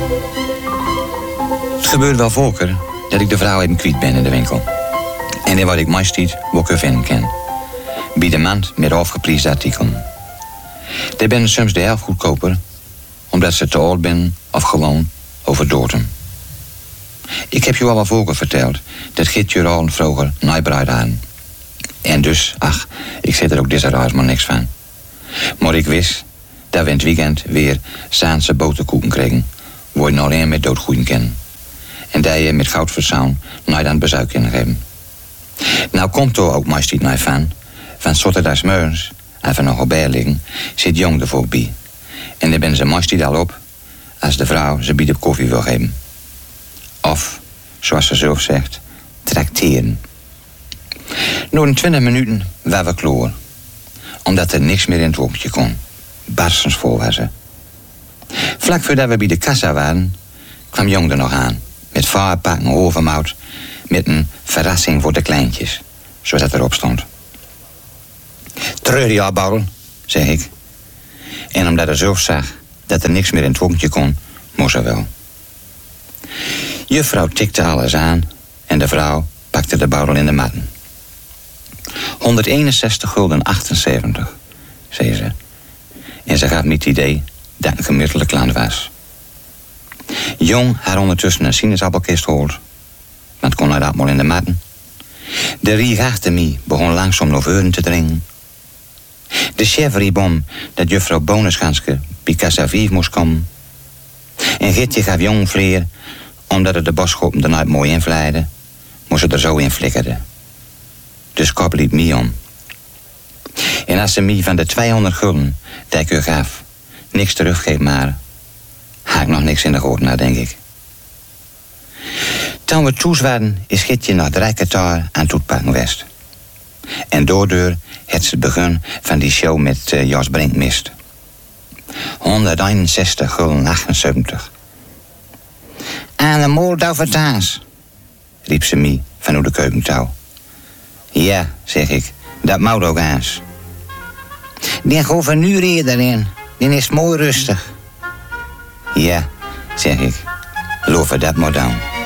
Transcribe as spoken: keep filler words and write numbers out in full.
Het gebeurt wel vaker dat ik de vrouw even kwijt ben in de winkel. En dan wat ik meest niet wat ik vinden kan. Bij de man met afgepriesde artikelen. Die zijn soms de helft goedkoper, omdat ze te oud zijn of gewoon overdoorten. Ik heb je al wel vaker verteld dat Gitje al vroeger naaibruid hadden. En dus, ach, ik zit er ook deze reis maar niks van. Maar ik wist dat we in het weekend weer Zaanse boterkoeken kregen, waar je nog alleen met doodgroeien kan. En dat je met goud verzoun naar dan bezuik kunnen geven. Nou komt er ook meest niet naar van, van Saturdagsmorgens en van nog op bij liggen, zit jong er voor bij. En dan ben ze meest niet al op als de vrouw ze bij de koffie wil geven. Of, zoals ze zelf zegt, trakteren. Na een twintig minuten waren we klaar. Omdat er niks meer in het wopje kon. Barstensvol was ze. Vlak voordat we bij de kassa waren, kwam Jong er nog aan. Met vaarpakken overmout. Met een verrassing voor de kleintjes. Zoals dat erop stond. Treur je afbouwen, zeg ik. En omdat er zelf zag dat er niks meer in het wopje kon, moest ze wel. Juffrouw tikte alles aan en de vrouw pakte de bouwel in de matten. honderdeenenzestig gulden achtenzeventig, zei ze. En ze gaf me het idee dat een gemiddelde klant was. Jong had ondertussen een sinaasappelkist gehoord, want kon hij dat maar in de matten. De rieg achter mij begon langzaam naar voren te dringen. De chef riep om dat juffrouw Bonenschanske bij kassa vijf moest komen. En Gitje gaf Jong vleer, omdat het de bosschoppen er nooit mooi invleiden, moest ze er zo in flikkerde. Dus kop liep mij om. En als ze mij van de tweehonderd gulden die ik u gaf niks teruggeeft maar, haak ik nog niks in de goot naar, denk ik. Toen we thuis waren, is Gitje nog drie kwartier aan het pakken west. En doordeur het ze het begin van die show met uh, Jos Brinkmist. honderdeenenzestig gulden achtenzeventig. Aan de Moldauvertaans, riep ze mij vanuit de keukentouw. Ja, zeg ik, dat moet ook eens. Die gouverneur erin, die is mooi rustig. Ja, zeg ik, loven dat maar dan.